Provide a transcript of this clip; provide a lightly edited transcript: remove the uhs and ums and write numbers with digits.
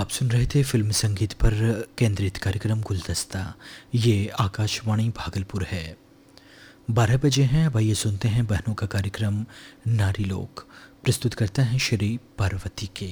आप सुन रहे थे फिल्म संगीत पर केंद्रित कार्यक्रम गुलदस्ता। ये आकाशवाणी भागलपुर है। 12 बजे हैं। अब आइए सुनते हैं बहनों का कार्यक्रम नारी लोक। प्रस्तुत करता है श्री पार्वती के।